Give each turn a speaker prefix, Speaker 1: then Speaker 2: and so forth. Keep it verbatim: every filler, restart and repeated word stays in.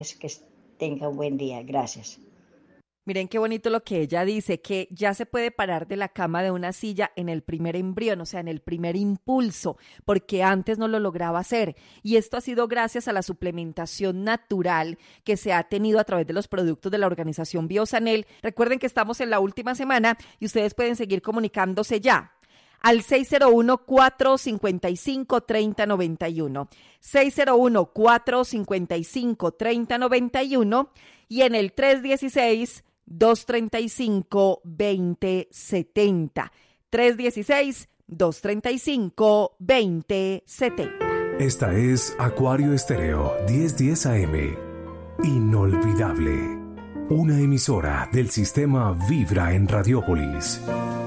Speaker 1: Que tenga un buen día. Gracias.
Speaker 2: Miren qué bonito lo que ella dice, que ya se puede parar de la cama de una silla en el primer embrión, o sea, en el primer impulso, porque antes no lo lograba hacer. Y esto ha sido gracias a la suplementación natural que se ha tenido a través de los productos de la organización Biosanel. Recuerden que estamos en la última semana y ustedes pueden seguir comunicándose ya al seis cero uno, cuatro cinco cinco, tres cero nueve uno, seis cero uno, cuatro cinco cinco, tres cero nueve uno y en el tres uno seis, dos tres cinco, dos cero siete cero, tres uno seis, dos tres cinco, dos cero siete cero.
Speaker 3: Esta es Acuario Estéreo diez diez A M. Inolvidable. Una emisora del sistema Vibra en Radiópolis.